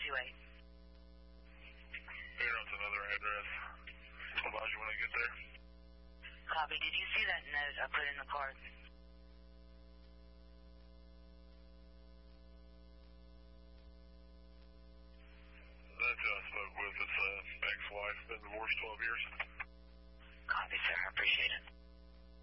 Here's another address. I'll advise you when I get there. Copy. Did you see that note I put in the card? That I spoke with his ex-wife, been divorced 12 years.